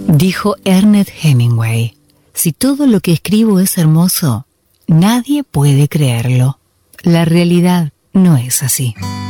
Dijo Ernest Hemingway: si todo lo que escribo es hermoso, nadie puede creerlo. La realidad no es así.